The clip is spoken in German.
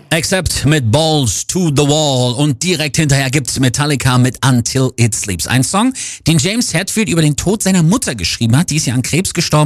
Except mit Balls to the Wall und direkt hinterher gibt's Metallica mit Until It Sleeps. Ein Song, den James Hetfield über den Tod seiner Mutter geschrieben hat. Die ist ja an Krebs gestorben.